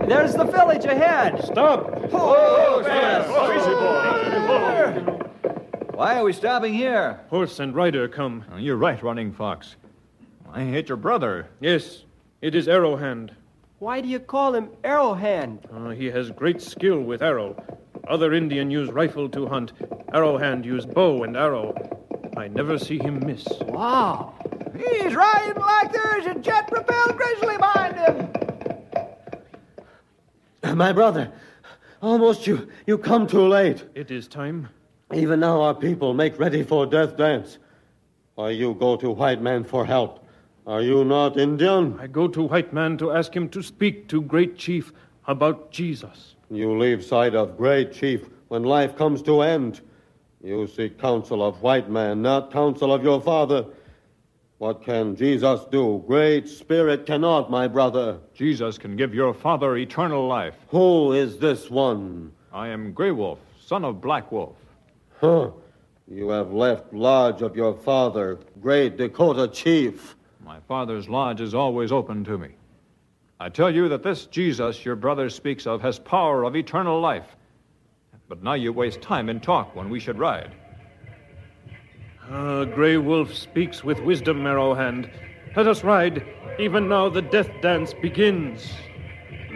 There's the village ahead. Stop! Why are we stopping here? Horse and rider come. You're right, Running Fox. I hate your brother. Yes, it is Arrowhand. Why do you call him Arrowhand? He has great skill with arrow. Other Indian use rifle to hunt. Arrowhand use bow and arrow. I never see him miss. Wow. He's riding like there's a jet-propelled grizzly behind him. My brother, almost you come too late. It is time. Even now our people make ready for death dance. Why you go to white man for help? Are you not Indian? I go to white man to ask him to speak to great chief about Jesus. You leave sight of great chief when life comes to end. You seek counsel of white man, not counsel of your father. What can Jesus do? Great Spirit cannot, my brother. Jesus can give your father eternal life. Who is this one? I am Grey Wolf, son of Black Wolf. Huh. You have left lodge of your father, great Dakota chief. My father's lodge is always open to me. I tell you that this Jesus your brother speaks of has power of eternal life. But now you waste time in talk when we should ride. Grey Wolf speaks with wisdom, Arrowhand. Let us ride. Even now the death dance begins.